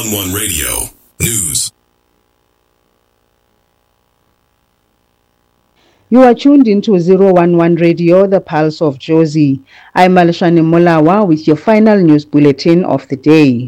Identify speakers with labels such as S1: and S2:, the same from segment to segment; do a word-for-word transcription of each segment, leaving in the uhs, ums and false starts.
S1: one one Radio News.
S2: You are tuned into zero one one Radio, the Pulse of Jozi. I'm Alishani Molawa with your final news bulletin of the day.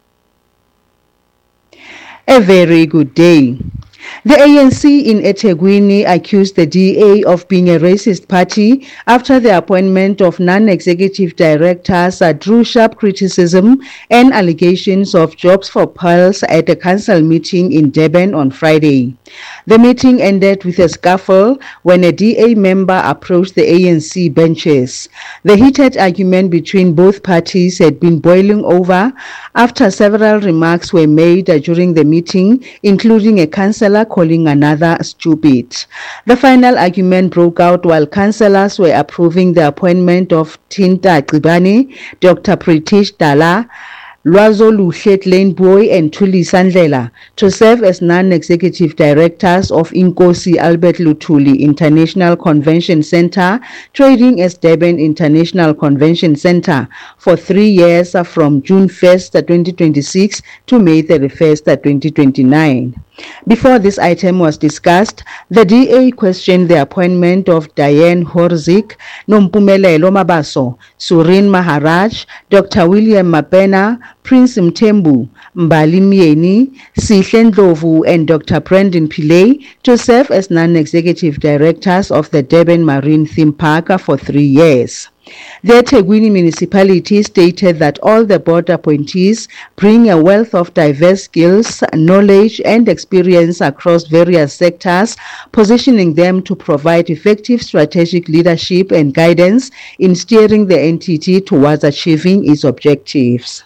S2: A very good day. The A N C in eThekwini accused the D A of being a racist party after the appointment of non-executive directors drew sharp criticism and allegations of jobs for pearls at a council meeting in Durban on Friday. The meeting ended with a scuffle when a D A member approached the A N C benches. The heated argument between both parties had been boiling over after several remarks were made during the meeting, including a councillor calling another stupid. The final argument broke out while councillors were approving the appointment of Tinta Gcibane, Doctor Pritish Dala, Lwazo Luhle Boy and Thuli Sandlela to serve as non-executive directors of Inkosi Albert Luthuli International Convention Center, trading as Durban International Convention Center, for three years from June first, twenty twenty-six to May thirty-first, twenty twenty-nine. Before this item was discussed, the D A questioned the appointment of Diane Horzik, Nompumelelo Mabaso, Surin Maharaj, Doctor William Mapena, Prince Mthembu, Mbali Myeni, Sihle Ndlovu, and Doctor Brendan Pillay to serve as non-executive directors of the Durban Marine Theme Park for three years. The eThekwini municipality stated that all the board appointees bring a wealth of diverse skills, knowledge, and experience across various sectors, positioning them to provide effective strategic leadership and guidance in steering the entity towards achieving its objectives.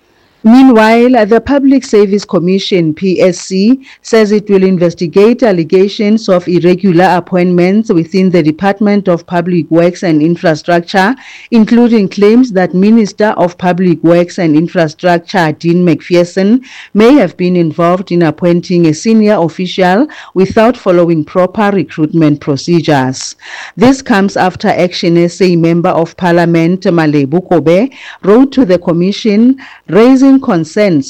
S2: Meanwhile, the Public Service Commission, P S C, says it will investigate allegations of irregular appointments within the Department of Public Works and Infrastructure, including claims that Minister of Public Works and Infrastructure, Dean McPherson, may have been involved in appointing a senior official without following proper recruitment procedures. This comes after Action S A Member of Parliament, Malebu Kobe, wrote to the Commission raising concerns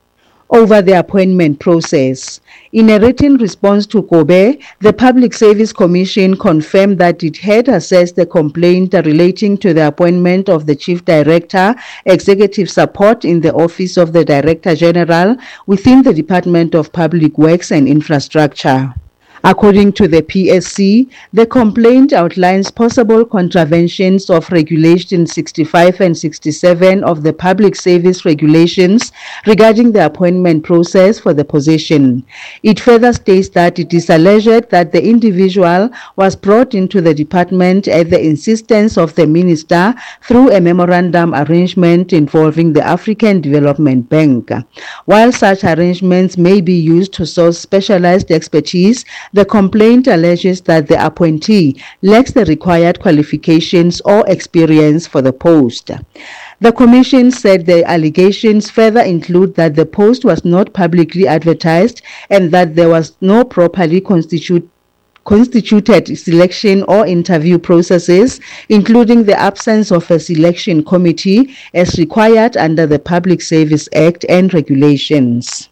S2: over the appointment process. In a written response to Kobe, the Public Service Commission confirmed that it had assessed the complaint relating to the appointment of the Chief Director, Executive Support in the Office of the Director General within the Department of Public Works and Infrastructure. According to the P S C, the complaint outlines possible contraventions of Regulation sixty-five and sixty-seven of the Public Service Regulations regarding the appointment process for the position. It further states that it is alleged that the individual was brought into the department at the insistence of the minister through a memorandum arrangement involving the African Development Bank. While such arrangements may be used to source specialized expertise, the complaint alleges that the appointee lacks the required qualifications or experience for the post. The Commission said the allegations further include that the post was not publicly advertised and that there was no properly constituted constituted selection or interview processes, including the absence of a selection committee as required under the Public Service Act and regulations.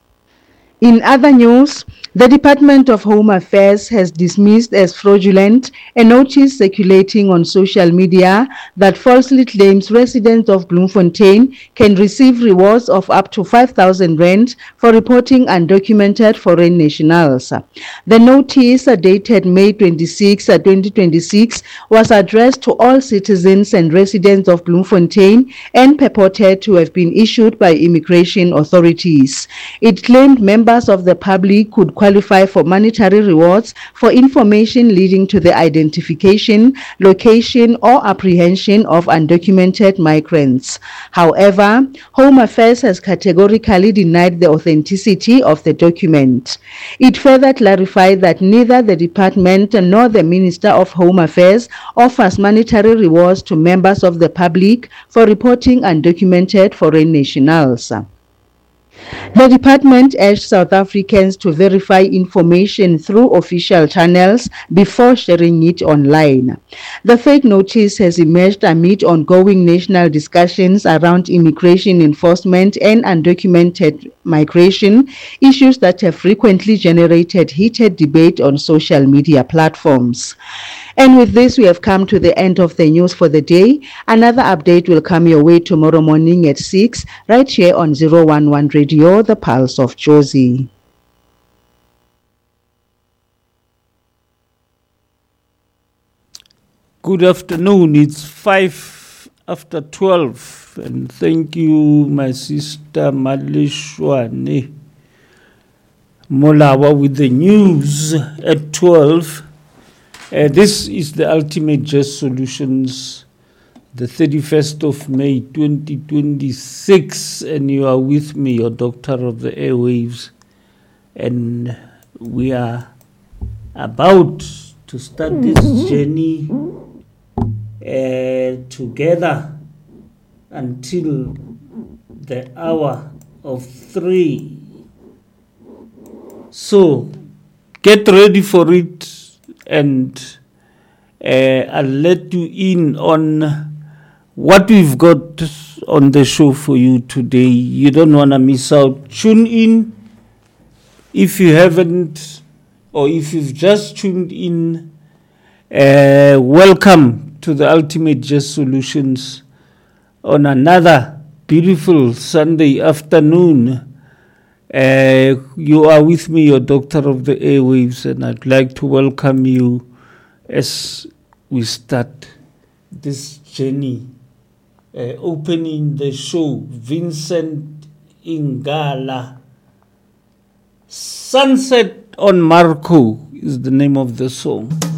S2: In other news, the Department of Home Affairs has dismissed as fraudulent a notice circulating on social media that falsely claims residents of Bloemfontein can receive rewards of up to five thousand rand for reporting undocumented foreign nationals. The notice, dated May twenty-sixth, twenty twenty-six, was addressed to all citizens and residents of Bloemfontein and purported to have been issued by immigration authorities. It claimed members of the public could qualify for monetary rewards for information leading to the identification, location, or apprehension of undocumented migrants. However, Home Affairs has categorically denied the authenticity of the document. It further clarified that neither the department nor the Minister of Home Affairs offers monetary rewards to members of the public for reporting undocumented foreign nationals. The department urged South Africans to verify information through official channels before sharing it online. The fake notice has emerged amid ongoing national discussions around immigration enforcement and undocumented migration, issues that have frequently generated heated debate on social media platforms. And with this, we have come to the end of the news for the day. Another update will come your way tomorrow morning at six, right here on zero one one Radio, the Pulse of Jozi.
S3: Good afternoon. It's five after twelve, and thank you, my sister Malishwane Molawa, with the news at twelve. Uh, this is the Ultimate Just Solutions, the thirty-first of May twenty twenty-six, and you are with me, your doctor of the airwaves, and we are about to start this journey uh, together until the hour of three. So get ready for it, and uh, I'll let you in on what we've got on the show for you today. You don't want to miss out. Tune in if you haven't, or if you've just tuned in. Uh, welcome to the Ultimate Just Solutions on another beautiful Sunday afternoon. Uh, you are with me, your doctor of the airwaves, and I'd like to welcome you as we start this journey. Uh, opening the show, Vincent Ingala. Sunset on Marco is the name of the song.